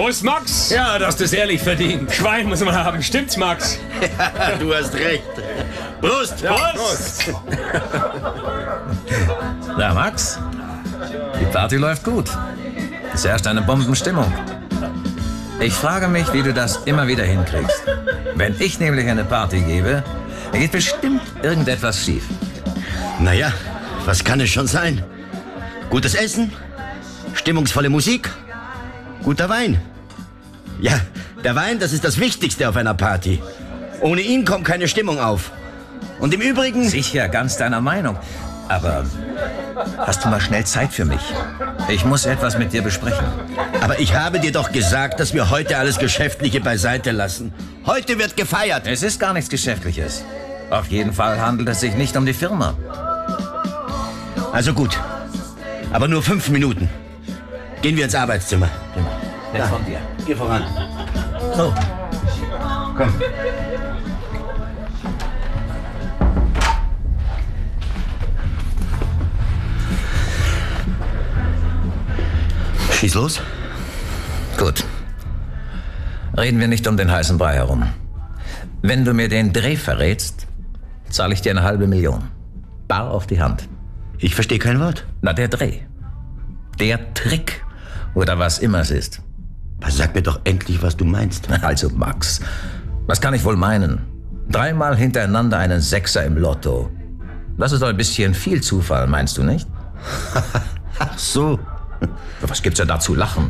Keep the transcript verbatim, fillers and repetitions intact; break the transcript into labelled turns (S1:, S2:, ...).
S1: Prost, Max!
S2: Ja, du hast es ehrlich verdient.
S1: Schwein muss man haben, stimmt's, Max?
S3: Ja, du hast recht. Prost,
S1: Ja,
S3: Prost!
S1: Prost.
S4: Na, Max? Die Party läuft gut. Es herrscht eine Bombenstimmung. Ich frage mich, wie du das immer wieder hinkriegst. Wenn ich nämlich eine Party gebe, geht bestimmt irgendetwas schief.
S3: Naja, was kann es schon sein? Gutes Essen, stimmungsvolle Musik, guter Wein. Ja, der Wein, das ist das Wichtigste auf einer Party. Ohne ihn kommt keine Stimmung auf. Und im Übrigen...
S4: Sicher, ganz deiner Meinung. Aber hast du mal schnell Zeit für mich? Ich muss etwas mit dir besprechen.
S3: Aber ich habe dir doch gesagt, dass wir heute alles Geschäftliche beiseite lassen. Heute wird gefeiert.
S4: Es ist gar nichts Geschäftliches. Auf jeden Fall handelt es sich nicht um die Firma.
S3: Also gut. Aber nur fünf Minuten. Gehen wir ins Arbeitszimmer.
S4: Nett von dir.
S3: Geh voran. So. Komm. Schieß los.
S4: Gut. Reden wir nicht um den heißen Brei herum. Wenn du mir den Dreh verrätst, zahle ich dir eine halbe Million. Bar auf die Hand.
S3: Ich verstehe kein Wort.
S4: Na, der Dreh. Der Trick. Oder was immer es ist.
S3: Sag mir doch endlich, was du meinst.
S4: Also, Max, was kann ich wohl meinen? Dreimal hintereinander einen Sechser im Lotto. Das ist doch ein bisschen viel Zufall, meinst du nicht?
S3: Ach so.
S4: Was gibt's denn da zu lachen?